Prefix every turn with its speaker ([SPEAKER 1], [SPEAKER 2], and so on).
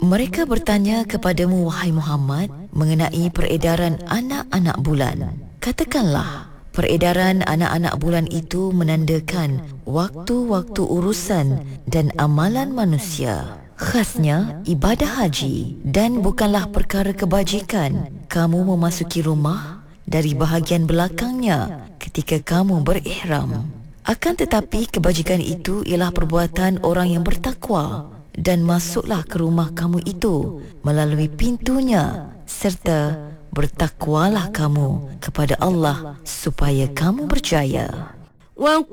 [SPEAKER 1] Mereka bertanya kepadamu, wahai Muhammad, mengenai peredaran anak-anak bulan. Katakanlah, peredaran anak-anak bulan itu menandakan waktu-waktu urusan dan amalan manusia, khasnya ibadah haji, dan bukanlah perkara kebajikan kamu memasuki rumah dari bahagian belakangnya ketika kamu berihram. Akan tetapi kebajikan itu ialah perbuatan orang yang bertakwa, dan masuklah ke rumah kamu itu melalui pintunya, serta bertakwalah kamu kepada Allah supaya kamu berjaya.